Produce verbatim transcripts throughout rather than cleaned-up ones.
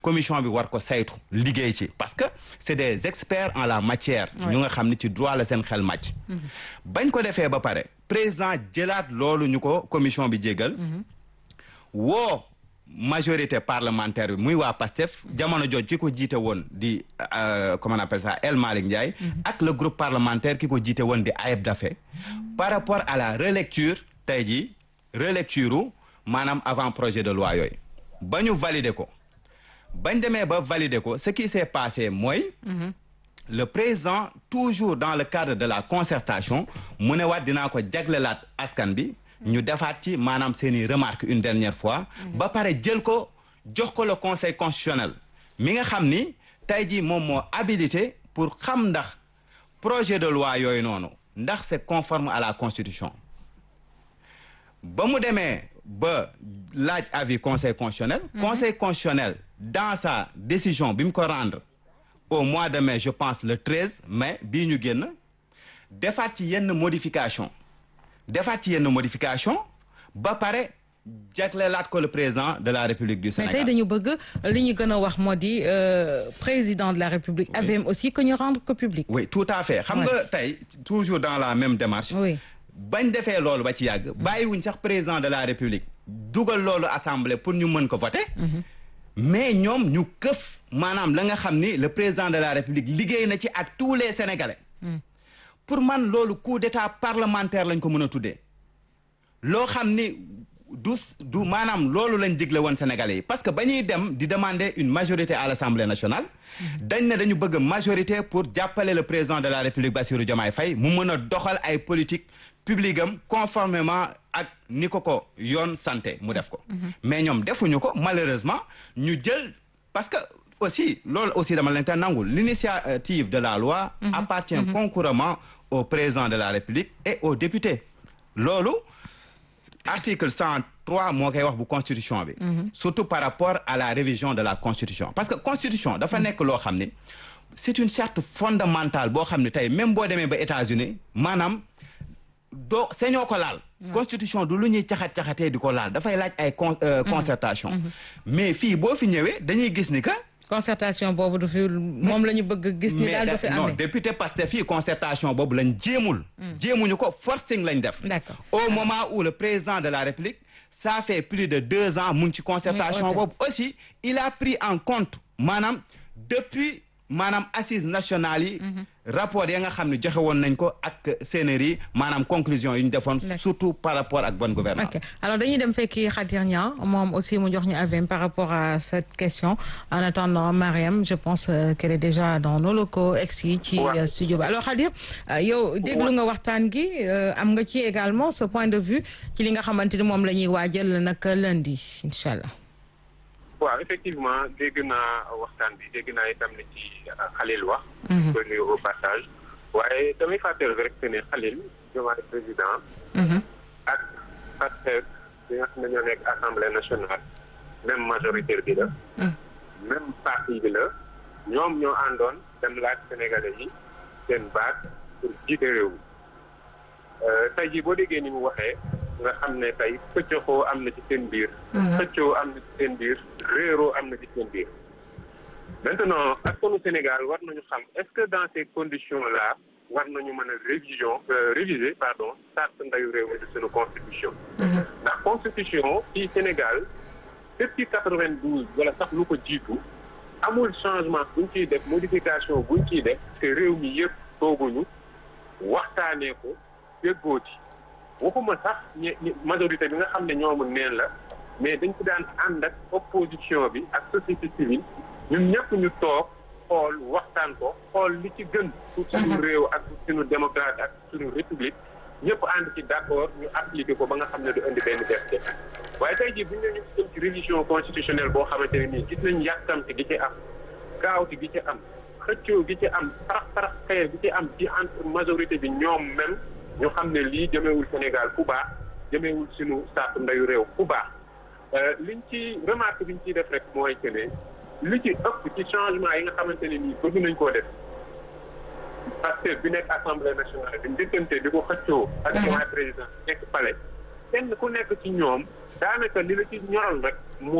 commission bi war ko saytu liggéey ci parce que c'est des experts en la matière ñu nga xam ni ci droit la seen xel màcc bañ ko defee ba pare président jëlaat loolu ñu ko commission bi jégal woo majorité parlementaire bi muy waa PASTEF jamono jooj ki ko jiite woon di comment on appelle ça El Malick Ndiaye ak le groupe parlementaire ki ko jiite woon di Ayeb Daffé par rapport à la relecture tey jii relecture maanaam avant projet de loi yooyu ba ñu valider ko bañ demee ba valider ko ce qui s'est passé mooy mm-hmm. le président toujours dans le cadre de la concertation mu ne waat dinaa ko jaglelaat askan bi ñu defaat ci maanaam seeni remarque une dernière fois mm-hmm. ba pare jël ko jox ko le conseil constitutionnel mi nga xam ni tey jii moom moo habilité pour xam ndax projet de loi yooyu noonu ndax c'est conforme à la constitution ba mu demee ba laaj avis conseil constitutionnel mm-hmm. conseil constitutionnel dans sa décision bi mu ko rendre au mois de mai je pense le treize mai bii ñu génn defaat ci yenn modification defaat ci yenn modification ba pare jagleelaat ko le président de la République du Sénégal. mais tey dañu bëgg li ñu gën a wax moo di président de la République oui. avait aussi que ñu rendre ko public. oui tout à fait xam nga tey toujours dans la même démarche. oui bañ defee loolu ba ci yàgg. bàyyiwuñ sax président de la République dugal loolu assemblée pour ñu mën ko voter. Mm-hmm. mais ñoom ñu këf maanaam la nga xam ni le président de la République liggéey na ci ak tous les Sénégalais. Mm. pour man loolu coup d'état parlementaire lañ ko mën a tuddee. loo xam ni du du maanaam loolu lañ digle woon Sénégalais yi parce que ba ñuy dem di demander une majorité à l'Assemblée nationale. dañ ne dañu bëgg majorité pour jàppale le président de la République Bassirou Diomaye Faye mu mën a doxal ay politique publique am conformément ak ni ko ko yoon santé mu def ko. mais ñoom defuñu ko malheureusement ñu jël parce que aussi loolu aussi dama leen te nangul l'initiative de la loi mm-hmm. appartient mm-hmm. concurremment au président de la République et aux députés loolu article cent trois moo koy wax bu constitution bi mm-hmm. surtout par rapport à la révision de la constitution parce que constitution dafa nekk loo xam ni c'est une charte fondamentale boo xam ni tey même boo demee ba États-Unis maanaam doo sañoo ko laal constitution du lu ñuy caxat-caxatee di ko laal dafay laaj ay con concertation mais fii boo fi ñëwee dañuy gis ni que concertation boobu du fi moom la ñu bëgg gis ni daal du fi amee non député Pastef fii concertation boobu lañ jéemul jéemuñu ko forcing lañ def au moment où le président de la République ça fait plus de deux ans mu ngi ci concertation boobu aussi il a pris en compte maanaam depuis maanaam assises nationales yi rapport ya nga xam ne joxe woon nañ ko ak C N R I maanaam conclusion yi ñu defoon surtout par rapport ak bonne gouvernance ok alors dañuy dem fekki Khadir Niang moom aussi mu jox ñu avis par rapport à cette question en attendant Mariam je pense euh, qu'elle est déjà dans nos locaux ex yi ci euh, studio bi alors Khadir euh, yow déglu nga waxtaan gi am nga ci également ce point de vue ci li nga xamante ni moom la ñuy waajal nag lundi incha allah waaw effectivement dégg naa waxtaan bi dégg naa itam ne ci Khalil wax. ko nuyu au passage. waaye damay fàttali rek que ne Khalil Diomaye président. ak Pastef bi nga xam ne ñoo nekk assemblée nationale même majorité bi la. même parti bi la ñoom ñoo àndoon dem laaj Sénégalais yi seen baat pour jiite réew mi tey jii boo déggee ni mu waxee. nga xam ne tey pëccëxoo am na ci seen biir. pëccoo am na ci seen biir. réeroo am na ci seen biir. maintenant askanu Sénégal war nañu xam est-ce que dans ces conditions là war nañu mën a révision réviser pardon charte ndeyu réew mi de suñu constitution. ndax constitution fii Sénégal depuis quatre-vingt-douze wala sax lu ko jiitu amul changement buñ ciy def modification buñ ciy def te réew mi yëpp tooguñu waxtaanee ko déggoo ci. waxuma sax ñi majorité bi nga xam ne ñoomu neen la mais dañ ci daan ànd ak opposition bi ak société civile ñun ñëpp ñu toog xool waxtaan ko xool li ci gën pour suñu réew ak suñu démocrate ak suñu république ñëpp ànd ci d'accord ñu appliquer ko ba nga xam ne du indi benn def waaye tey jii bu ñu ñu jëm ci révision constitutionnelle boo xamante ne nii gis nañ yàkkamti gi ci am gaawti gi ci am xëccoo gi ci am parax parax xeer gi ci am ci entre majorité bi ñoom même ñu xam ne lii jëmewul Sénégal fu baax jëmewul suñu saatu ndeyu réew fu baax liñ ci remarque bi ñu ciy def rek mooy que ne li ci ëpp ci changement yi nga xamante ne nii bëgg nañ koo def parce que bi nekk assemblée nationale bi njëkkante di ko xëccoo ak mooy président nekk palais kenn ku nekk ci ñoom daanaka li la ci ñoral rek mooy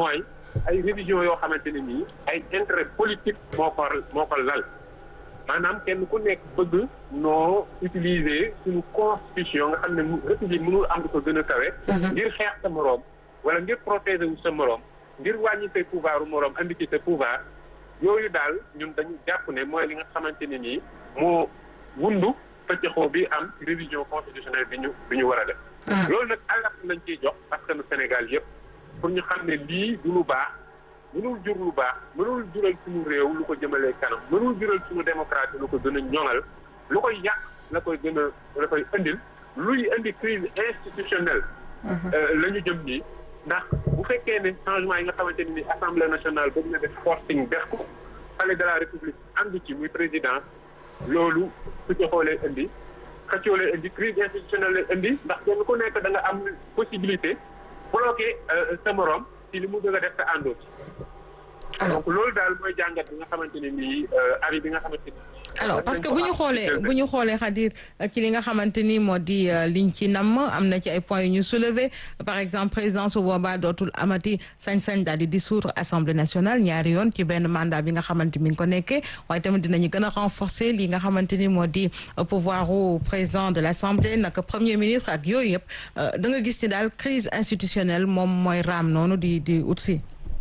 ay révision yoo xamante ne nii ay intérêt politique moo ko moo ko lal maanaam kenn ku nekk bëgg noo utiliser suñu constitution nga xam ne république mënul am ko gën a kawe ngir xeex sa moroom wala ngir protéger wu sa moroom ngir wàññi say pouvoir u moroom andi ci sa pouvoir yooyu daal ñun dañu jàpp ne mooy li nga xamante ne nii moo wundu pëccëxoo bi am ci révision constitutionnelle bi ñu bi ñu war a def loolu nag alerte lañ ciy jox askanu Sénégal yëpp pour ñu xam ne lii du lu baax mënul jur lu baax mënul jural suñu réew lu ko jëmalee kanam mënul jural suñu démocratie lu ko gën a ñoŋal lu koy yàq la koy gën a la koy indil luy indi crise institutionnelle la ñu jëm nii ndax bu fekkee ne changement yi nga xamante ne ni assemblée nationale bëgg na def forcing def ko palais de la république ànd ci muy président loolu su ci xoolee indi xëccoo lay indi crise institutionnelle lay indi ndax kenn ku nekk da nga am possibilité bloqué sa morom ci li mu bëgg a def sa àndoo ci donc loolu daal mooy jàngat bi nga xamante ne nii avis bi nga xamante ni alors parce que bu ñu xoolee bu ñu xoolee Khadir ci li nga xamante ni moo di liñ ci namm am na ci ay points yu ñu soulever par exemple président su boobaa dootul amati sañ-sañ daal di dissoudre assemblée nationale ñaari yoon ci benn mandat bi nga xamante mi ngi ko nekkee waaye tamit dinañu gën a renforcer li nga xamante ni moo di pouvoir u président de l' assemblée naka premier ministre ak yooyu yëpp da nga gis ni daal crise institutionnelle moom mooy raam noonu di di ut si.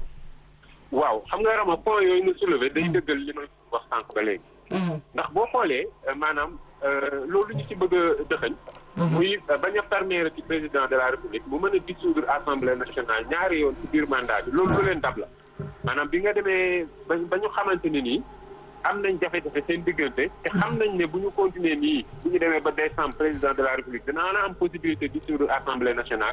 waaw xam nga Rama point yooyu nga soulever day dëggal li ma wax sànq ba léegi. ndax boo xoolee maanaam loolu ñu ci bëgg a dëxëñ muy bañ a permettre ci président de la république mu mën a dissoudre assemblée nationale ñaari yoon ci biir mandat bi loolu lu leen dab la maanaam bi nga demee ba ba ñu xamante ne nii am nañ jafe-jafe seen diggante te xam nañ ne bu ñu continuer nii bu ñu demee ba décembre président de la république dina na am possibilité dissoudre assemblée nationale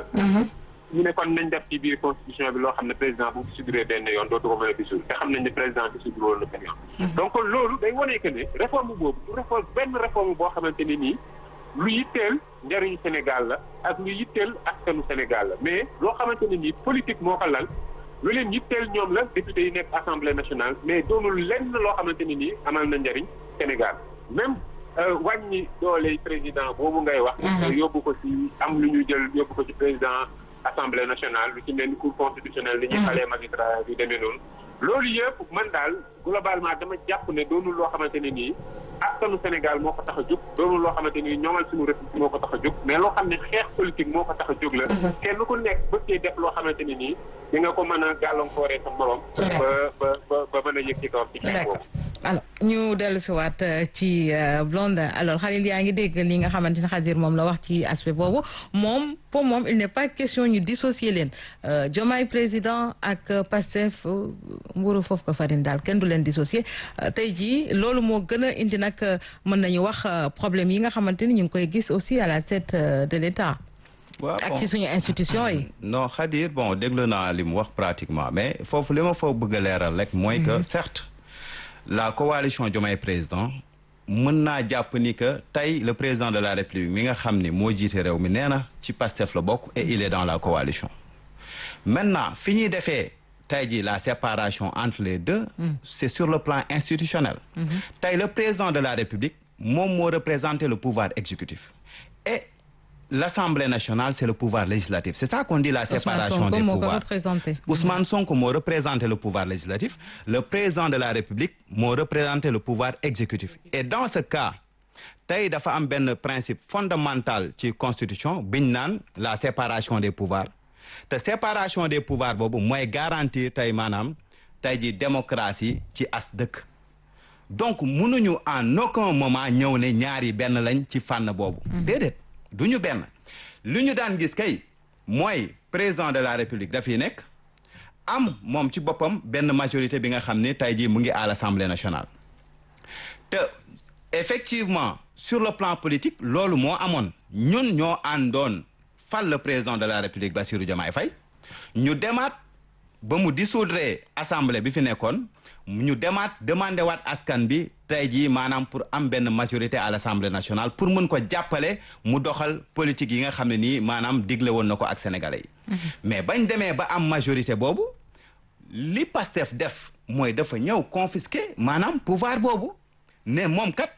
ñu ne kon nañ def ci biir constitution bi loo xam ne président bu dissoudre benn yoon dootu ko mën a dissoudre te xam nañ ne président dissoudre woon na benn yoon donc loolu day wane que ne réforme boobu du réforme benn réforme boo xamante ne nii lu yitteel njariñu Sénégal la ak lu yitteel askanu Sénégal la mais loo xamante ne nii politique moo ko lal lu leen yitteel ñoom la député yi nekk assemblée nationale mais doonul lenn loo xamante ne nii amal na njariñ Sénégal même wàññi doole président boobu ngay wax yóbbu ko ci am lu ñu jël yóbbu ko ci président assemblée nationale lu ci mel ni cour constitutionnelle li ñuy xalee magistrat yu demee noonu loolu yëpp man daal globalement dama jàpp ne doonul loo xamante ne nii askanu Sénégal moo ko tax a jóg doonul loo xamante ni ñoŋal suñu république moo ko tax a jóg mais loo xam ne xeex politique moo ko tax a jóg la kenn ku nekk bëggee def loo xamante ne nii di nga ko mën a gàllankooree sa morom ba ba ba mën a yëg ci kawam ci xeex boobu alors ñu dellu si waat ci Blondin alors Khalil yaa ngi dégg li nga xamante ne Khadir moom la wax ci aspect boobu moom pour moom il n'est pas question ñu dissocier leen Diomaye président ak Pastef mburu foofu ko farine daal kenn du leen dissocier tey jii loolu moo gën a indi nag mën nañu wax problème yi nga xamante ni ñu ngi koy gis aussi à la tête de l'État waaw ak ci suñu institution yi. non Khadir bon déglu naa li mu wax pratiquement mais foofu li ma fa bëgg a leeral rek mooy que certes la coalition Diomaye président mën naa jàpp ni que tey le président de la République mi nga xam ni moo jiite réew mi nee na ci Pastef la bokk et il est dans la coalition maintenant fi ñuy defee tey jii la séparation entre les deux mm. c'est sur le plan institutionnel mm-hmm. tey le président de la République moom moo représenter le pouvoir exécutif et l'Assemblée nationale c'est le pouvoir législatif c'est ça qu'on dit la séparation des pouvoirs Ousmane Sonko moo représenté le pouvoir législatif le président de la République moo représenté le pouvoir exécutif et dans ce cas tey dafa am benn principe fondamental ci constitution biñ naan la séparation des pouvoirs te séparation des pouvoirs boobu mooy garantir tey maanaam tey ji démocratie ci as dëkk donc mënuñu en aucun moment ñëw ne ñaari benn lañ ci fànn boobu déedéet du ñu benn lu ñu daan gis kay mooy président de la République dafiy nekk am moom ci boppam benn majorité bi nga xam ne tey jii mu ngi à l'Assemblée nationale te effectivement sur le plan politique loolu moo amoon ñun ñoo àndoon fal le président de la République Bassirou Diomaye Faye ñu demaat ba mu dissoudre assemblée bi fi nekkoon ñu demaat demandé waat askan bi tey jii maanaam pour am benn majorité à l'Assemblée nationale pour mën ko jàppale mu doxal politique yi nga xam ne nii maanaam digle woon na ko ak sénégalais yi mm-hmm. mais bañ demee ba am majorité boobu li Pastef def mooy dafa ñëw confisquer maanaam pouvoir boobu ne moom kat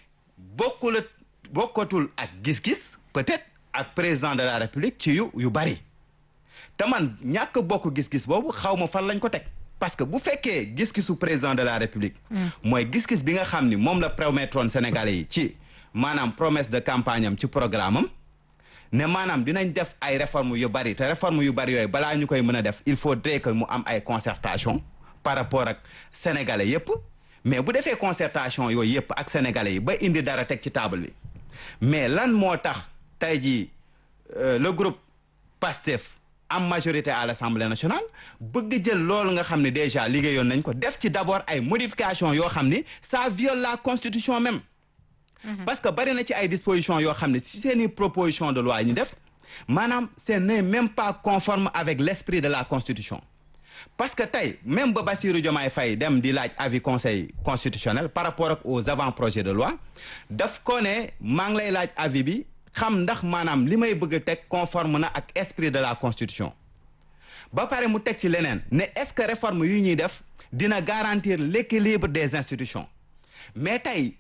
bokkul bokkatul ak gis-gis peut-être ak président de la République ci yu yu bari te man ñàkk bokk gis-gis boobu xaw ma fan lañ ko teg parce que bu fekkee gis-gisu président de la république mooy gis-gis bi nga xam ni moom la promettroon Sénégalais yi ci maanaam promesse de campagne am ci programme am ne maanaam dinañ def ay réformes yu bari te réformes yu bari yooyu balaa ñu koy mën a def il faudrait que mu am ay concertation par rapport ak sénégalais yépp mais bu defee concertation yooyu yépp ak sénégalais yi ba indi dara teg ci table bi mais lan moo tax tey jii le groupe PASTEF am majorité à l'Assemblée nationale bëgg jël loolu nga xam ne déjà liggéeyoon nañ ko def ci d'abord ay modifications yoo xam ni ça viole la constitution même. Mm-hmm. Parce que bari na ci ay dispositions yoo xam ne si seeni proposition de loi yi ñu def maanaam ce n'est même pas conforme avec l'esprit de la constitution. Parce que tey même ba Bassirou Diomaye Faye dem di laaj avis conseil constitutionnel par rapport ak aux avant-projets de loi daf ko ne maa ngi lay laaj avis bi xam ndax maanaam li may bëgg a teg conforme na ak esprit de la constitution ba pare mu teg ci leneen ne est-ce que réforme yu ñuy def dina garantir l'équilibre des institutions mais tey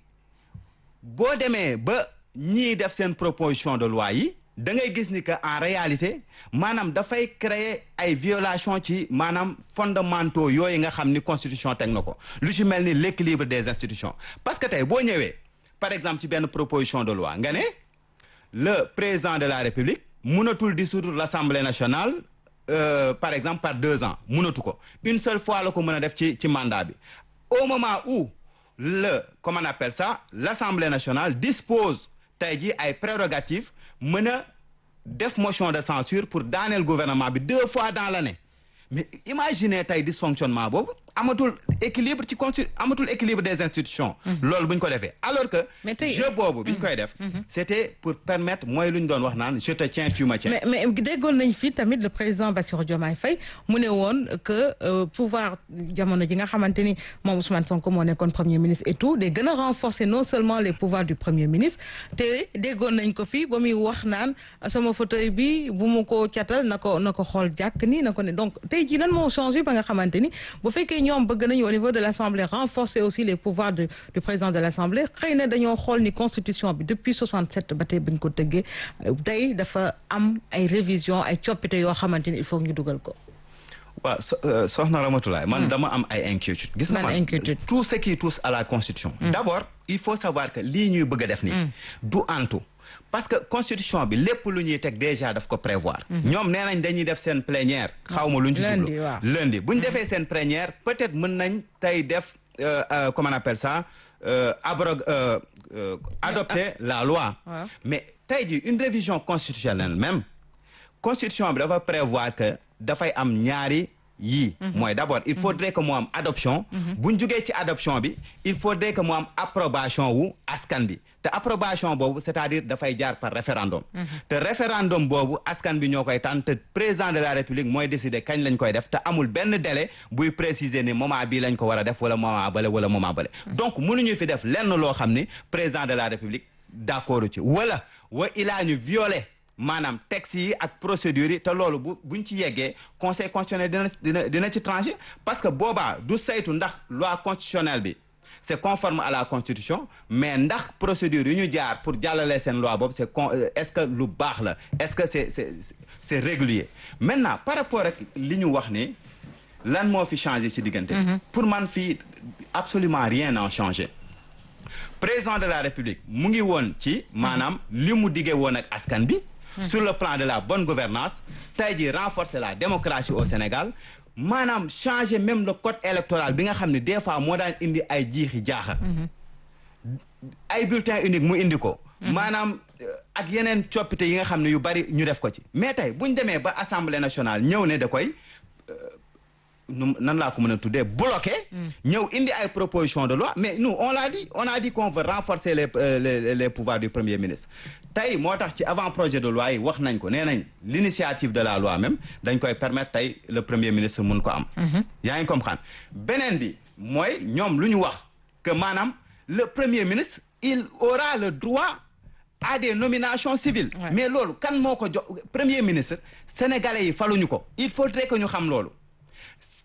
boo demee ba ñii def seen proposition de loi yi da ngay gis ni que en réalité maanaam dafay créer ay violations ci maanaam fondamentaux yooyu nga xam ni constitution teg na ko lu ci mel ni l'équilibre des institutions parce que tey boo ñëwee par exemple ci benn proposition de loi nga ne le président de la République mënatul dissoudre l'Assemblée nationale euh, par exemple par deux ans mënatu ko une seule fois la ko mën a def ci ci mandat bi au moment où le comment on appelle ça l'Assemblée nationale dispose tey jii ay prérogatives mën a def motion de censure pour daaneel gouvernement bi deux fois dans l'année mais imaginez tey dysfonctionnement boobu amatul équilibre ci consti amatul équilibre des institutions. loolu bu ñu ko defee alors que. jeu boobu bi ñu koy def. c'était pour permettre mooy lu ñu doon wax naan je te tiens tu me tiens. mais mais déggoon nañ fi tamit le président Bassirou Diomaye Faye mu ne woon que euh, pouvoir jamono ji nga xamante ni moom Ousmane Sonko moo nekkoon premier ministre et tout day gën a renforcer non seulement les pouvoirs du premier ministre te déggoon nañ ko fi ba muy wax naan sama fauteuil bi bu mu ko catal na ko na ko xool jàkk ni na ko ne donc tey jii lan moo changé ba nga xamante ni bu fekkee ñoom bëgg nañu au niveau de l'Assemblée renforcer aussi les pouvoirs du, du président de l'Assemblée xëy na dañoo xool ni constitution bi depuis soixante-sept ba tey bañ ko tëggee tey dafa am ay révision ay coppite yoo xamante ni il faut ñu dugal ko. waaw soxna Ramatoulaye man dama am ay inquiétude gis nga man tout ce qui touche à la constitution mm. d'abord il faut savoir que lii ñuy bëgg a def nii mm. du antu parce que constitution bi lépp lu ñuy teg déjà daf ko prévoir ñoom nee nañ dañuy def seen plénière xaw ma lu ñu ci jublu lundi bu ñu defee seen plénière peut-être mën nañ tey def comment on appelle ça abrog adopter la loi mais tey ji une révision constitutionnelle même constitution bi dafa prévoir que dafay am ñaari yii mooy d'abord il faudrait que mu am adoption bu ñu jógee ci adoption bi il faudrait que mu am approbation wu askan bi te approbation boobu c'est-à-dire dafay jaar par référendum te référendum boobu askan bi ñoo koy tànn te président de la république mooy décider kañ lañ koy def te amul benn délai buy préciser ni moment bii lañ ko war a def wala moment bale wala moment bale donc mënuñu fi def lenn loo xam ni président de la république d'accord ci wala wa ilaa ñu violer maanaam texte yi ak procédures yi te loolu bu buñ ci yeggee conseil constitutionnel dina dina dina ci trancher parce que boobaa du saytu ndax loi constitutionnelle bi c'est conforme à la constitution mais ndax procédure yu ñu jaar pour jàllale seen loi boobu c'est con est-ce que lu baax la est-ce que c'est c'est c'est régulier maintenant par rapport ak li ñu wax ni lan moo fi changé ci diggante pour man fii absolument rien n'a changé président de la république mu ngi woon ci maanaam li mu diggee woon ak askan bi sur le plan de la bonne gouvernance tey jii renforcer la démocratie au Sénégal maanaam changer même le code électoral bi nga xam ne des fois moo daan indi ay jiixi jaaxa ay bulletin unique mu indi ko maanaam ak yeneen coppite yi nga xam ne yu bari ñu def ko ci mais tey buñ demee ba Assemblée nationale ñëw ne da koy nan laa ko mën a tuddee bloqué ñëw indi ay proposition de loi mais nous on l'a dit on a dit qu'on veut renforcer les les les pouvoirs du premier ministre tey moo tax ci avant projet de loi yi wax nañ ko nee nañ l'initiative de la loi même dañ koy permettre tey le premier ministre mun ko am yaa ngi comprendre beneen bi mooy ñoom lu ñu wax que maanaam le premier ministre il aura le droit à des nominations civiles ouais. mais loolu kan moo ko jox premier ministre sénégalais yi faluñu ko il faudrait que ñu xam loolu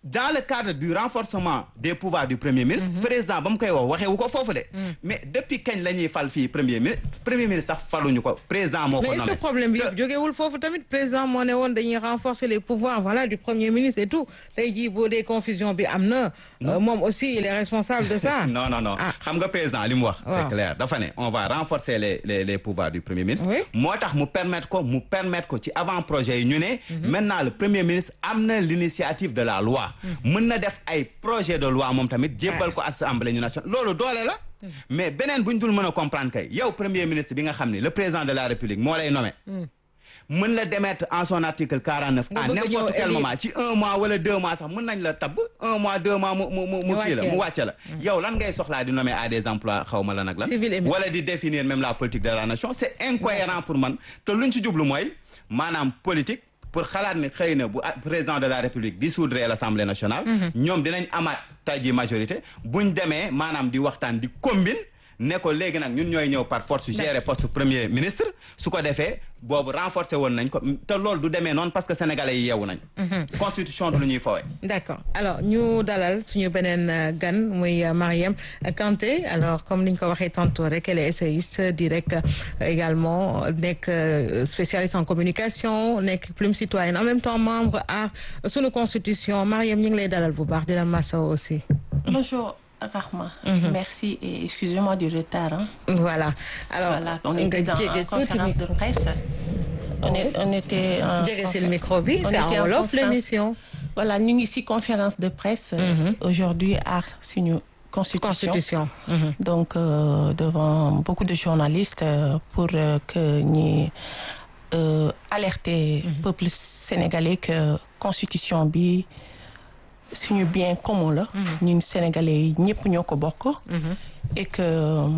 dans le cadre du renforcement des pouvoirs du premier ministre. Mm-hmm. président ba mu koy wax waxee wu ko foofu de. Mm. mais depuis kañ la ñuy fal fii premier ministre premier ministre sax faluñu ko président moo ko nommé. mais est-ce que problème bi jógewul foofu tamit président moo ne woon dañuy renforcer les pouvoirs voilà du premier ministre et tout tey jii boo dee confusion bi am na. moom aussi il est responsable de ça. non non non xam nga président li mu wax. c'est wow. clair dafa ne on va renforcer les les les pouvoirs du premier ministre. Oui. moo tax mu permettre ko mu permettre ko ci avant projet yi ñu ne. Mm-hmm. maintenant le premier ministre am na l'initiative de la loi. mën na def ay projet de loi moom tamit jébbal ko assemblée nationale loolu doole la. mais beneen bu ñu dul mën a comprendre kay yow premier ministre bi nga xam ne le président de la république moo lay nommé. mën la démettre en son article quarante-neuf à n'importe quel moment ci un mois wala deux mois sax mën nañ la tabb un mois deux mois mu mu mu mu kii la mu wàcce la. yow lan ngay soxlaa di nommer à des emplois xaw ma la nag lan. wala di définir même la politique de la nation c'est incohérent pour man te luñ ci jublu mooy maanaam politique. pour xalaat ni xëy na bu président de la république dissoudre l'assemblée nationale. ñoom dinañ amaat tey jii majorité buñ demee maanaam di waxtaan di combine ne ko léegi nag ñun ñooy ñëw par force gérer poste premier ministre su ko defee boobu renforcer woon nañ ko te loolu du demee noonu parce que sénégalais yi yeewu nañ. constitution du lu ñuy fowee. d'accord alors ñu dalal suñu beneen gan muy Marième Kanté alors comme ni ñu ko waxee tantôt rek elle est essayiste di rek également nekk spécialiste en communication nekk plume citoyenne en même temps membre à sunu constitution Marième ñu ngi lay dalal bu baax di la masaw aussi. Bonjour. Rahma. Mm-hmm. Merci et excusez-moi du retard. Hein. Voilà. Alors, voilà, on était dans une conférence de presse. On, est, on était en confé- le micro, oui, c'est en wolof l'émission. Voilà, nous ici conférence de presse mm-hmm. aujourd'hui à une constitution. constitution. Mm-hmm. Donc euh, devant beaucoup de journalistes euh, pour euh, que nous euh, alerter le mm-hmm. peuple sénégalais que constitution bi suñu bien commun la. ñun sénégalais yi ñëpp ñoo ko bokk. et que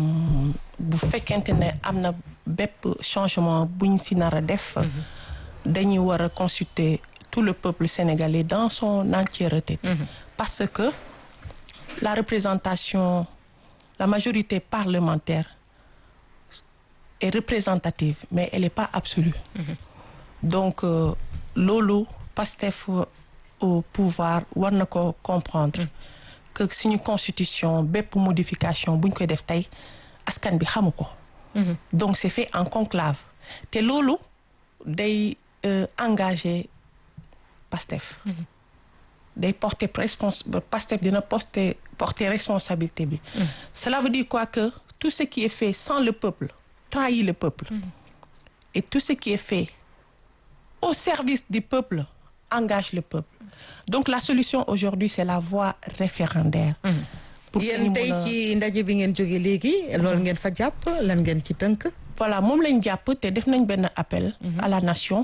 bu fekkente ne am na bépp changement bu ñu si nar a def. dañuy war a consulter tout le peuple sénégalais dans son entièreté. parce que la représentation la majorité parlementaire est représentative mais elle n'est pas absolue. donc euh, loolu Pastef au pouvoir war na ko comprendre mm. que suñu constitution bépp modification buñ koy def tey askan bi xamu ko. Mm-hmm. donc c'est fait en conclave te loolu day euh, engagé Pastef. Mm-hmm. day porter respons Pastef dina porter porter responsabilité bi. Mm. cela veut dire quoi que tout ce qui est fait sans le peuple trahit le peuple. Mm. et tout ce qui est fait au service du peuple engage le peuple. donc la solution aujourd'hui c'est la voie référendaire. pour yéen tey ci ndaje bi ngeen jógee léegi loolu ngeen fa jàpp lan ngeen ci tënk. voilà moom lañ jàpp te def nañ benn appel. Mm-hmm. à la nation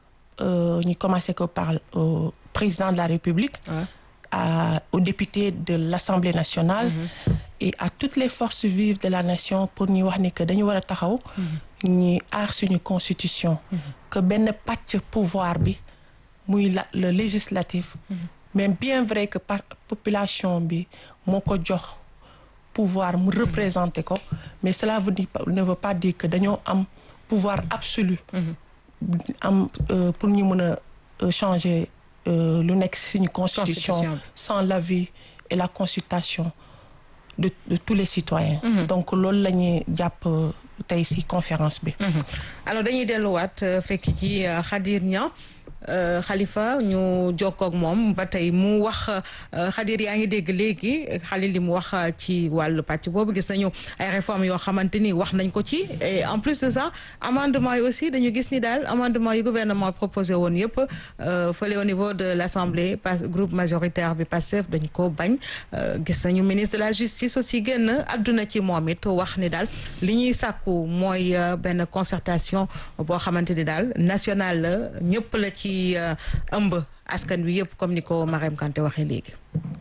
ñu commencé ko par au président de la République. Ouais. à aux députés de l'Assemblée nationale. Mm-hmm. et à toutes les forces vives de la nation pour ñu wax ne que dañu war a taxaw. ñu aar suñu constitution. Mm-hmm. que benn pàcc pouvoir bi. muy la le législatif. Mm-hmm. mais bien vrai que par population bi moo ko jox pouvoir mu représenter ko mais cela veut dire, ne veut pas dire que dañoo am pouvoir absolu. Mm-hmm. am euh, pour ñu mën a euh, changer euh, lu nekk suñu constitution, constitution sans l'avis et la consultation de de tous les citoyens. Mm-hmm. donc loolu la ñuy jàpp tey ci conférence bi. Mm-hmm. alors dañuy delluwaat fekk ci Khadir Niang. Khalifa ñu jokkoog moom ba tey mu wax Khadir yaa ngi dégg léegi Khalil li mu wax ci wàllu pàcc boobu gis nañu ay réformes yoo xamante ni wax nañ ko ci et en plus de ça amendement yi aussi dañu gis ni daal amendement yu gouvernement proposé woon yëpp fële au niveau de l'Assemblée groupe majoritaire bi Pastef dañ ko bañ gis nañu ministre de la justice aussi génn àdduna ci moom it wax ni daal li ñuy sàkku mooy benn concertation boo xamante ni daal nationale la ñëpp la ci ëmb askan wi yëpp comme ni ko Marième Kanté waxee léegi.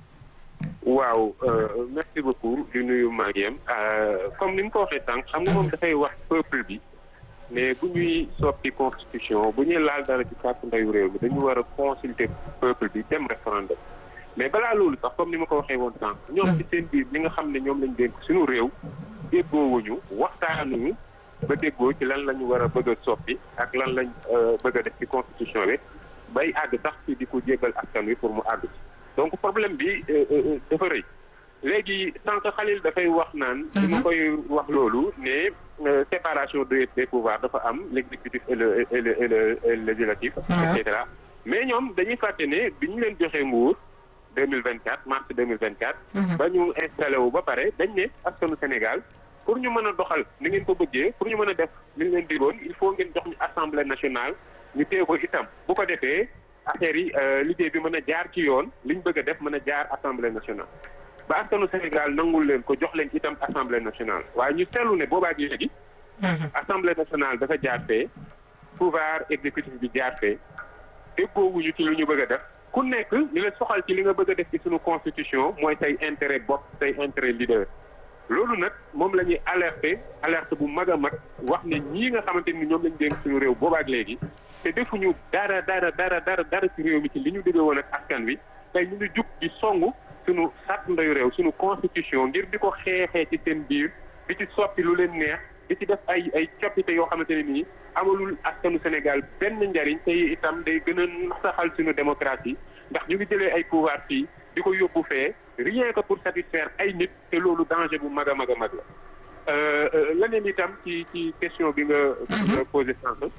waaw merci beaucoup di nuyu Marième comme ni mu ko waxee tànk xam nga moom dafay wax peuple bi mais bu ñuy soppi constitution bu ñuy laal dara ci kàttu ndeyu réew mi dañu war a consulter peuple bi dem référendum mais balaa loolu sax comme ni ma ko waxee woon tànk ñoom ci seen biir ñi nga xam ne ñoom lañ dénk suñu réew déggoowuñu waxtaanuñu ba déggoo ci lan la ñu war a bëgg a soppi ak lan lañ bëgg a def ci constitution bi bay àgg sax ci di ko jébbal askan wi pour mu àgg ci donc problème bi dafa rëy léegi sànq Khalil dafay wax naan li ma koy wax loolu ne séparation des des pouvoirs dafa am l'exécutif et le et le et le et le législatif et cetera mais ñoom dañuy fàtte ne bi ñu leen joxee nguur deux mille vingt-quatre mars deux mille vingt-quatre ba ñu installé wu ba pare dañ ne askanu Sénégal pour ñu mën a doxal ni ngeen ko bëggee pour ñu mën a def li ñu leen digoon il faut ngeen jox ñu assemblée nationale ñu téye ko itam bu ko defee affaire yi liggéey bi mën a jaar ci yoon li ñu bëgg a def mën a jaar assemblée nationale ba askanu Sénégal nangul leen ko jox leen itam assemblée nationale waaye ñu seetlu ne boobaa gi léegi assemblée nationale dafa jaar fee pouvoir exécutif bi jaar fee déggoowuñu ci lu ñu bëgg a def ku nekk li la soxal ci li nga bëgg a def ci suñu constitution mooy say intérêt bopp say intérêt leader loolu nag moom la ñuy alerter alerte bu mag a mag wax ne ñii nga xamante ni ñoom lañ dénk suñu réew boobaak léegi te defuñu dara dara dara dara dara ci réew mi ci li ñu déggee woon ak askan wi tey ñu ngi jug di songu suñu sàtt ndeyu réew suñu constitution ngir di ko xeexee ci seen biir di ci soppi lu leen neex di ci def ay ay coppite yoo xamante ne nii amalul askanu Sénégal benn njariñ te itam day gën a nasaxal suñu démocratie ndax ñu ngi jëlee ay pouvoir fii di ko yóbbu fee rien que pour satisfaire ay nit te loolu danger bu mag a mag a mag la leneen itam ci ci question bi nga nga posé sànq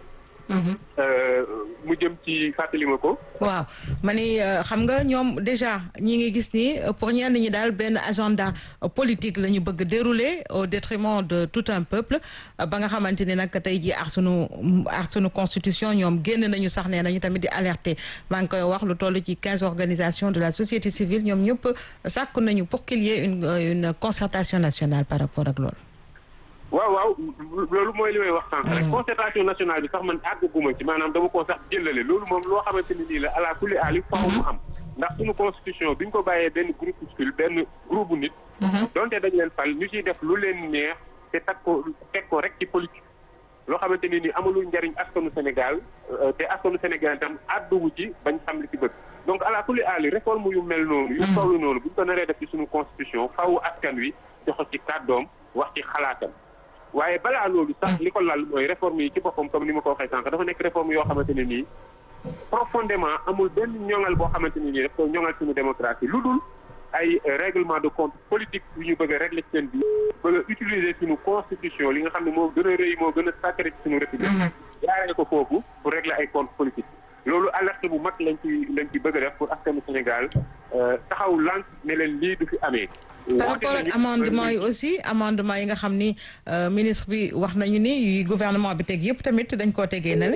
mu jëm ci fàttali ma ko. waaw ma ni xam nga ñoom déjà ñi ngi gis ni pour ñenn ñi daal benn agenda politique la ñu bëgg dérouler au détriment de tout un peuple ba nga xamante ni nag tey jii ak sunu ak sunu constitution ñoom génn nañu sax nee nañu tamit di alerter maa ngi koy wax lu toll ci quinze organisations de la société civile ñoom ñëpp sàkku nañu pour qu'il y ait une une concertation nationale par rapport ak loolu. waaw waaw loolu mooy li may wax sànq rek concertation nationale bi sax man àggaguma ci maanaam dama koo sax jëlale loolu moom loo xamante ni nii la ala kulli aali faaw mu am ndax suñu constitution bi ñu ko bàyyee benn groupuscule benn groupe bu nit donte dañ leen fal ñu ciy def lu leen neex te tag ko teg ko rek ci politique loo xamante ni nii amalul njariñ askanu Sénégal te askanu Sénégal itam àdduwu ci bañ xam li ci bëgg donc ala kulli aali réforme yu mel noonu yu toll noonu bu ñu ko naree def ci suñu constitution faaw askan wi jox ci kàddoom wax ci xalaatam waaye balaa loolu sax li ko lal mooy réforme yi ci boppam comme ni ma ko waxee sànq dafa nekk réforme yoo xamante ne nii profondément amul benn ñoŋal boo xamante ne nii daf ko ñoŋal suñu démocratie lu dul ay règlement de compte politique yu ñu bëgg a régler ci seen biir bëgg a utiliser suñu constitution li nga xam ne moo gën a rëy moo gën a sacré ci suñu république jaaree ko foofu pour régler ay compte politique loolu alerte bu mag lañ ci lañ ci bëgg a def pour askanu Sénégal taxaw lànk ne leen lii du fi amee. par rapport ak amendement yi aussi amendement yi nga xam ni ministre bi wax nañu ni gouvernement bi teg yëpp tamit dañ koo tegee na le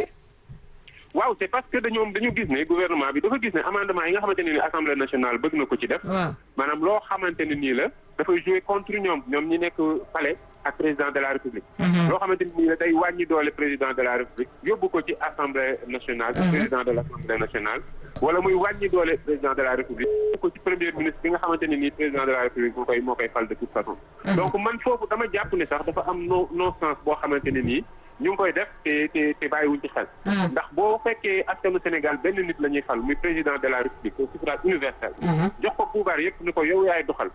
waaw c'est parce que dañoom dañu gis ne gouvernement bi dafa gis ne amendement yi nga xamante ne ni assemblée nationale bëgg na ko ci def maanaam loo xamante ne nii la dafay jouer contre ñoom ñoom ñi nekk palais ak président de la république loo xamante ne nii la day wàññi doole président de la république yóbbu ko ci assemblée nationale président de l'assemblée nationale wala muy wàññi doole président de la république yóbbu ko ci premier ministre bi nga xamante ne nii président de la république moo koy moo koy fal de toute façon donc man foofu dama jàpp ne sax dafa am non non sens boo xamante ne nii ñu ngi koy def te te te bàyyiwuñ ci xel ndax boo fekkee askanu Sénégal benn nit la ñuy fal muy président de la république au suffrage universel jox ko pouvoir yëpp ni ko yow yaay doxal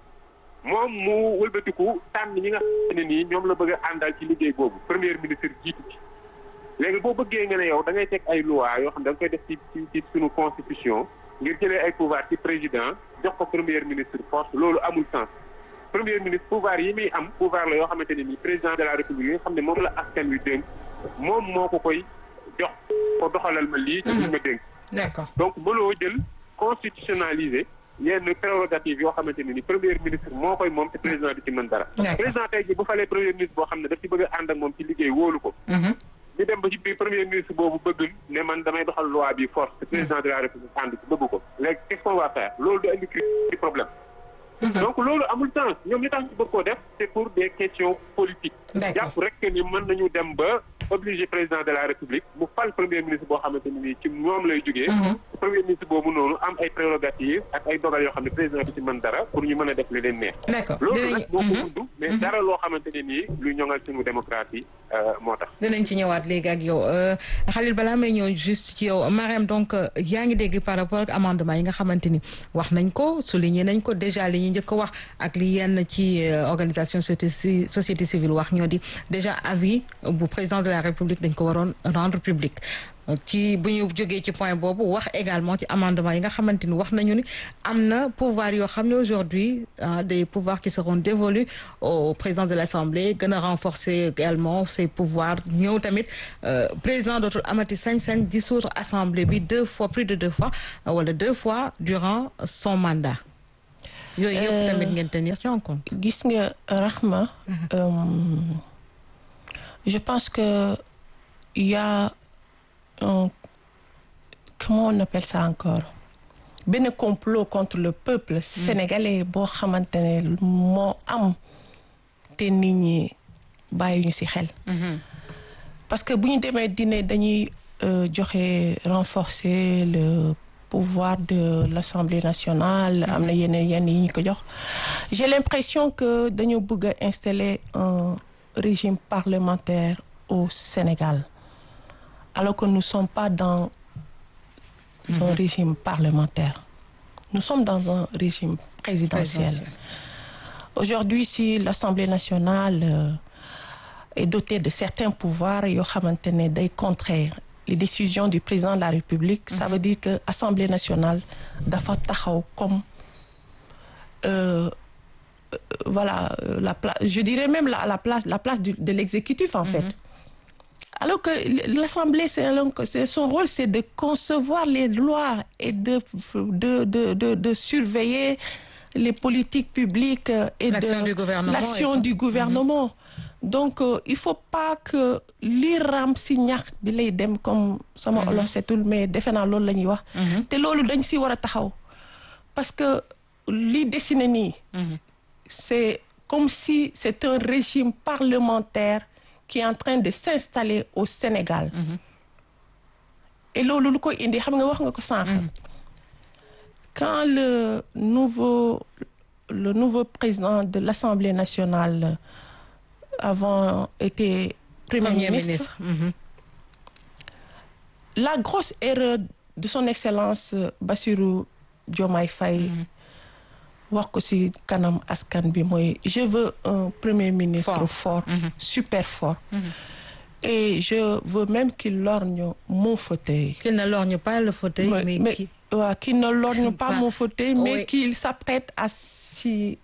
moom mu wëlbatiku tànn ñi nga xam ne nii ñoom la bëgg a àndal ci liggéey boobu premier ministre jiitu ci léegi boo bëggee nga ne yow da ngay teg ay loi yoo xam da nga koy def ci ci ci suñu constitution ngir jëlee ay pouvoir ci président jox ko premier ministre force loolu amul sens premier ministre pouvoir yi muy am pouvoir la yoo xamante ne nii président de la république yi nga xam ne moom la askan wi dénk moom moo ko koy jox ko doxalal ma lii ci ma dénk d'accord donc mënoo jël constitutionnaliser yenn prérogative yoo xamante ne ni premier ministre moo koy moom te président di ci mën dara président tey ji bu falee premier ministre boo xam ne daf ci bëgg a ànd ak moom ci liggéey wóolu ko ñu dem ba ci biir premier ministre boobu bëgg ne man damay doxal loi bi force te président de la république ànd ci bëgg ko léegi qu'est-ce qu'on va faire loolu da indi ci problème donc loolu amul sens ñoom ñu tax ñu bëgg koo def c'est pour des questions politiques jàpp rek que ni mën nañu dem ba obligé président de la république mu fal premier ministre boo xamante ne nii ci ñoom lay jógee premier ministre boobu noonu am ay prérogatives ak ay dogal yoo xam ne président bi ci mën dara pour ñu mën a def li leen neex loolu nag moo ko dund mais dara loo xamante ne nii luy ñoŋal suñu démocratie moo tax dinañ ci ñëwaat léegi ak yow Khalil balaa may ñëw juste ci yow Mariam donc yaa ngi dégg par rapport ak amendement yi nga xamante ni wax nañ ko souligné nañ ko déjà li ñu njëkk a wax ak li yenn ci organisation société civile wax ñoo di déjà avis bu président de la république dañ ko waroon rendre public ci bu ñu jógee ci point boobu wax également ci amendement yi nga xamante ni wax nañu ni am na pouvoir yoo xam ne aujourd'hui des pouvoirs qui seront dévolus au président de l'Assemblée gën a renforcer également ses pouvoirs ñëw tamit président dootul amati sañ-sañ dissoudre assemblée bi deux fois plus de deux fois wala deux fois durant son mandat yooyu yëpp tamit ngeen tenir ci en compte. gis nga Rahma je pense que il y a un, comment on appelle ça encore benn complot contre le peuple sénégalais boo xamante ne moo am te nit ñi bàyyi ñu ci xel. parce que bu ñu demee dîner dañuy joxe renforcer le pouvoir de l'Assemblée nationale am na yeneen yenn yi ñu ko jox j'ai l'impression que dañoo bëgg a installer un régime parlementaire au Sénégal alors que nous ne sommes pas dans un mmh. régime parlementaire. Nous sommes dans un régime présidentiel. présidentiel. Aujourd'hui, si l'Assemblée nationale euh, est dotée de certains pouvoirs yoo xamante ne day contrer les décisions du président de la République, mmh. ça veut dire que l'Assemblée nationale dafa taxaw comme euh, euh, voilà la place, je dirais même la, la place la place du, de l'exécutif en mmh. fait. Alors que l'Assemblée, c'est, c'est son rôle, c'est de concevoir les lois et de de de de, de surveiller les politiques publiques et l'action de du gouvernement. L'action du gouvernement. Mm-hmm. Donc euh, il faut pas que li ram si ñax bi lay dem comme sama olof setul mais defe naa loolu la ñuy wax. te loolu dañ si war a taxaw parce que li dessiné nii. c'est comme si c'est un régime parlementaire qui est en train de s'installer au Sénégal. Mm-hmm. Et loolu lu ko indi xam nga wax nga ko sànq. Mm-hmm. Quand le nouveau le nouveau président de l'Assemblée nationale avant était Premier, Premier ministre, ministre. Mm-hmm. La grosse erreur de son Excellence Bassirou Diomaye Faye mm-hmm. wax ko ci kanam askan bi mooy je veux un premier ministre fort, fort mm-hmm. super fort mm-hmm. et je veux même qu'il lorgne mon fauteuil. Qu'il ne lorgne pas le fauteuil mais, mais, mais qui... ouais, qu'il ne lorgne pas mon fauteuil mais oui. qu'il s'apprête à s'y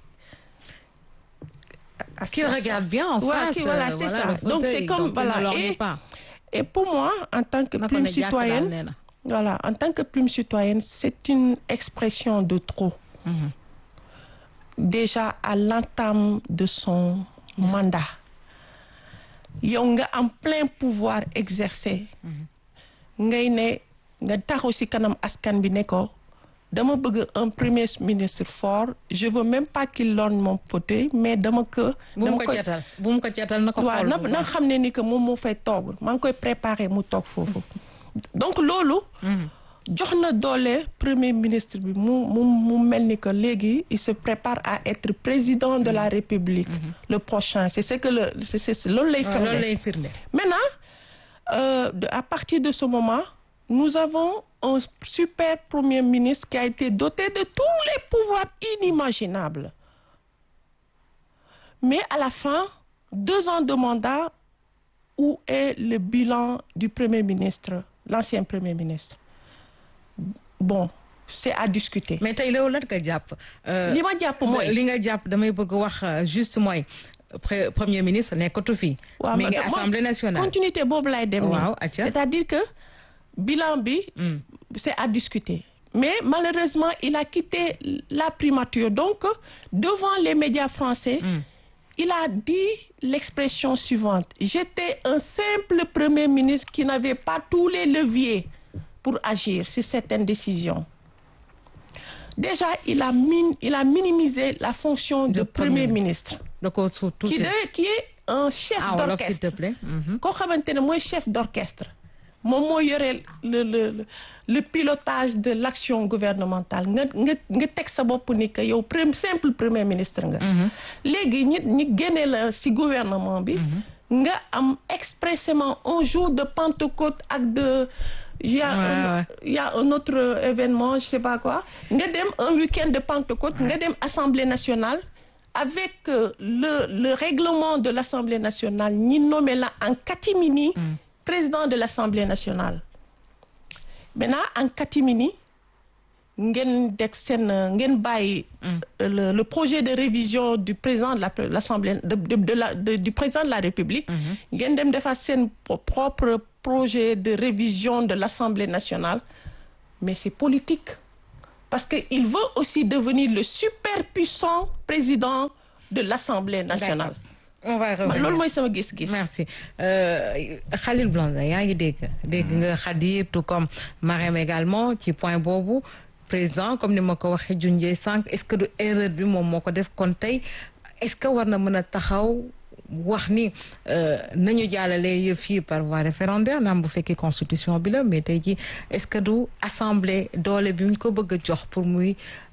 à qu'il regarde bien en ouais, face. Qui, voilà, c'est voilà, ça. Fauteuil, donc c'est comme donc voilà et, et pour moi en tant que plume citoyenne voilà en tant que plume citoyenne c'est une expression de trop. Mm-hmm. Déjà à l'entame de son mandat yow nga am plein pouvoir exercer ngay ne nga taxaw ci kanam askan bi ne ko dama bëgg un premier ministre fort je veux même pas qu'il lorgne mon fauteuil mais dama ko bu mu ko jatal bu mu ko jatal na ko xool waaw na xam ne ni que moom moo fay toog maa ngi koy préparer mu toog foofu donc loolu jox na doole premier ministre bi mu mu mu mel ni que léegi il se prépare à être président de la République mm-hmm. le prochain c'est ce que le c'est c'est loolu lay firnde loolu lay firnde maintenant euh, à partir de ce moment nous avons un super premier ministre qui a été doté de tous les pouvoirs inimaginables mais à la fin deux ans de mandat où est le bilan du premier ministre l'ancien premier ministre bon c'est à discuter. mais tey loolu lan nga jàpp. li ma jàpp mooy li nga jàpp damay bëgg wax juste mooy premier ministre nekkatu fi. waaw mi ngi assemblée nationale. continuité boobu lay dem. waaw c'est-à-dire que bilan bi. Mm. c'est à discuter. mais malheureusement il a quitté la primature donc devant les médias français. Mm. il a dit l'expression suivante j'étais un simple premier ministre qui n'avait pas tous les leviers pour agir sur certaines décisions. Déjà, il a, min, il a minimisé la fonction de, de premier, premier ministre, donc, tout qui, de, qui est un chef ah, d'orchestre. S'il te plaît. Koo xamante ne mooy chef d'orchestre. Moom moo yore le le le pilotage de l'action gouvernementale nga nga nga teg sa bopp ni que yow simple premier ministre nga. Léegi ñi ñi génne la ci gouvernement bi. nga am expressément un jour de Pentecôte ak de. Il y a, ouais, un, ouais. il y a un autre événement, je sais pas quoi. Nga dem un week-end de Pentecôte, nga dem Assemblée nationale avec euh, le le règlement de l'Assemblée nationale, ñi nommé la en catimini mm. président de l'Assemblée nationale. maintenant en catimini ngeen def seen ngeen bàyyi le le projet de révision du président de la l'Assemblée de de de la de, du président de la République. ngeen dem defaat seen propre projet de révision de l'Assemblée nationale mais c'est politique parce que il veut aussi devenir le superpuissant président de l'Assemblée nationale. on va revenir loolu mooy sama gis-gis. merci Khalil Blondin yaa ngi dégg. dégg nga Khadir tout comme Marème également ci point boobu président comme ni ma ko waxee junjee sànq est-ce que du erreur bi moom moo ko def kon tey est-ce que war na mën a taxaw wax ni nañu jàllale yëf yi par voie référendaire naam bu fekkee constitution bi la mais tey jii est-ce que du assemblée doole bi ñu ko bëgg a jox pour muy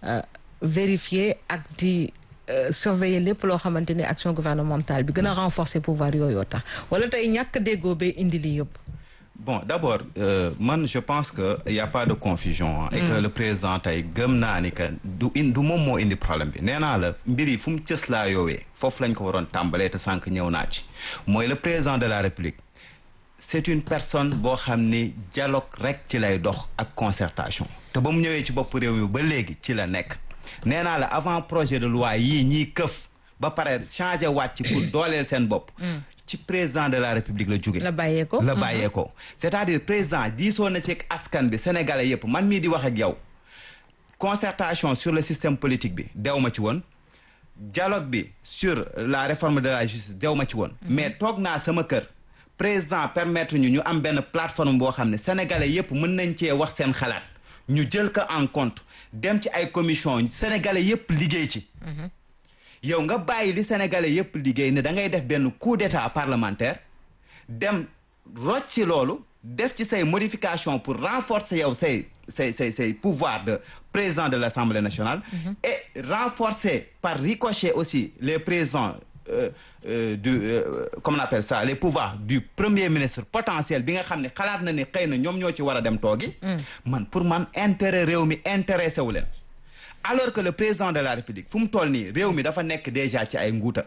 vérifier ak di. Euh, surveiller lépp loo xamante ni action gouvernementale bi gën a renforcer pouvoir yooyu tax wala tey ñàkk déggoo bee indi li yëpp. bon d'abord euh, man je pense que y a pas de confusion hein, et mm. que le président tey gëm naa ni que du in du moom moo indi problème bi nee naa la mbir yi fu mu cës laa yoowee foofu lañ ko waroon tàmbalee te sànq ñëw naa ci mooy le président de la République c'est une personne boo xam ni dialogue rek ci lay dox ak concertation te ba mu ñëwee ci bopp réew mi ba léegi ci la nekk. nee naa la avant projet de loi yii ñiy këf ba pare changer wàcc pour dooleel seen bopp ci président de la république la jóge la bàyyee ko la bàyyee ko c'est-à-dire président diisoo na ci askan bi sénégalais yëpp man mii di wax ak yow concertation sur le système politique bi dew ma ci woon dialogue bi sur la réforme de la justice dew ma ci woon mais toog naa sama kër président permettre ñu ñu am benn plateforme boo xam ne sénégalais yëpp mën nañ cee wax seen xalaat ñu jël ko en compte dem ci ay commission sénégalais yëpp liggéey ci yow nga bàyyi li sénégalais yëpp liggéey ne da ngay def benn coup d'état parlementaire dem rocc ci loolu def ci say modification pour renforcer yow say say say say pouvoir de président de l'Assemblée nationale mm-hmm. et renforcer par ricochet aussi les présidents Euh, euh, du euh, comment on appelle ça les pouvoirs du premier ministre potentiel bi nga xam ne xalaat na ni xëy na ñoom ñoo ci war a dem toogi man pour man intérêt réew mi intéressé wu leen alors que le président de la République fu mu toll nii réew mi dafa nekk déjà ci ay nguuta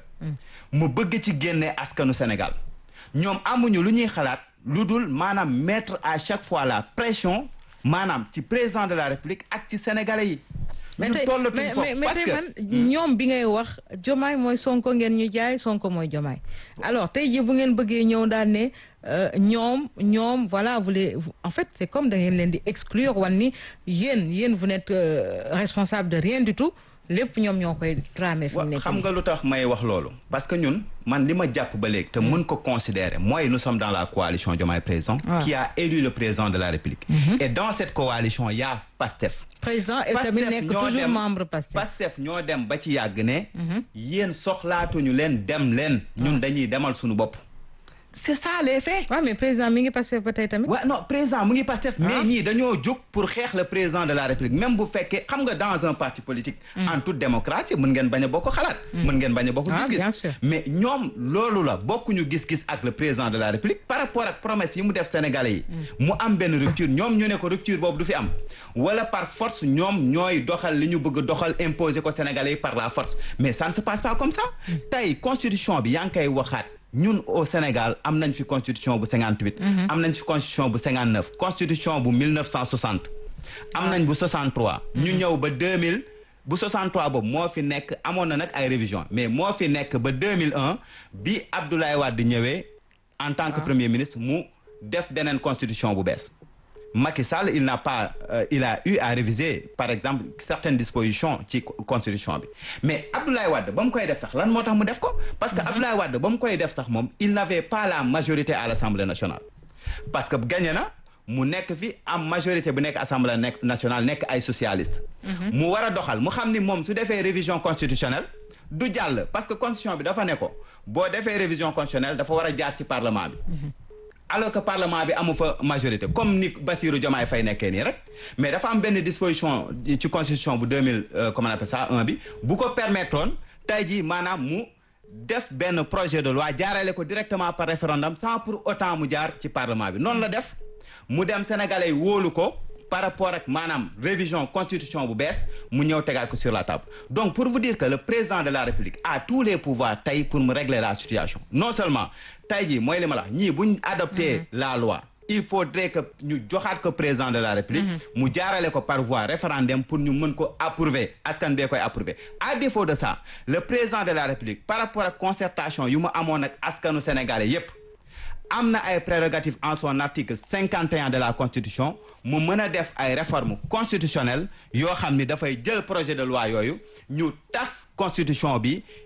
mu bëgg ci génne askanu Sénégal ñoom amuñu lu ñuy xalaat lu dul maanaam mettre à chaque fois la pression maanaam ci président de la République ak ci sénégalais yi mais tey mais mais tey man ñoom bi ngay wax Diomaye mooy Sonko ngeen ñu jaay Sonko mooy Diomaye alors tey jii bu ngeen bëggee ñëw daal ne ñoom ñoom voilà vous les en fait c'est comme da ngeen leen di exclure wan ni yéen yéen vous n'êtes responsable de rien du tout lépp ñoom ñoo koy cramer fi mu nekk xam nga lu tax may wax loolu parce que ñun man li ma jàpp ba léegi te mën ko considérer mooy nous sommes dans la coalition Diomaye président ah. qui a élu le président de la République mm-hmm. et dans cette coalition il y a Pastef président et tamit nekk toujours membre Pastef Pastef ñoo dem ba ci yàgg ne yéen soxlaatuñu leen dem leen ñun dañuy demal suñu bopp c'est ça les faits. waaw mais président mi ngi Pastef ba tey tamit. waaw non président mu ngi Pastef. mais ñii dañoo jóg pour xeex le président de la République même bu fekkee xam nga dans un parti politique. en toute démocratie mën ngeen bañ a bokk xalaat. mën ngeen bañ a bokk gis-gis. mais ñoom loolu la bokkuñu gis-gis ak le président de la République par rapport ak promesse yi mu def Sénégalais yi. mu am benn rupture ñoom ñu ne ko rupture boobu du fi am. wala par force ñoom ñooy doxal li ñu bëgg doxal imposer ko Sénégalais yi par la force mais ça ne se passe pas comme ça. tey constitution bi yaa ngi koy waxaat. ñun au Sénégal am nañ fi constitution bu cinquante-huit am nañ fi constitution bu cinquante-neuf constitution bu mille neuf cent soixante am nañ bu soixante-trois ñu ñëw ba deux mille bu soixante-trois boobu moo fi nekk amoon na nag ay révision mais moo fi nekk ba deux mille un bi Abdoulaye Wade ñëwee en tant que premier ministre mu def beneen constitution bu bees Macky Sall il n'a pas euh, il a eu à réviser par exemple certaines dispositions ci constitution bi mais Abdoulaye Wade ba mu koy def sax lan moo tax mu def ko parce que Abdoulaye Wade ba mu koy def sax moom il n'avait pas la majorité à l'Assemblée nationale parce que gagné na mu nekk fi am majorité bu nekk Assemblée nekk nationale nekk ay socialiste mu war a doxal mu xam ni moom su defee révision constitutionnelle du jàll parce que constitution bi dafa ne ko boo defee révision constitutionnelle dafa war a jaar ci parlement bi alors que parlement bi amu fa majorité comme ni Bassirou Diomaye Faye nekkee nii rek mais dafa am benn disposition ci constitution bu deux mille comment on appelle ça un bi bu ko permettroon tey jii maanaam mu def benn projet de loi jaarale ko directement par référendum sans pour autant mu jaar ci parlement bi noonu la def mu dem sénégalais yi wóolu ko par rapport ak maanaam révision constitution bu bees mu ñëw tegaat ko sur la table donc pour vous dire que le président de la République a tous les pouvoirs tey pour mu régler la situation non seulement tey jii mooy li ma la ñii buñ adopté la loi il faudrait que ñu joxaat ko président de la République mu jaarale ko par voie référendum pour ñu mën ko approuver askan bee koy approuver à défaut de ça le président de la République par rapport ak concertation yu mu amoon ak askanu sénégalais yépp am na ay prérogatives en son article cinquante et un de la constitution mu mën a def ay réformes constitutionnelles yoo xam ni dafay jël projet de loi yooyu ñu tas constitution bi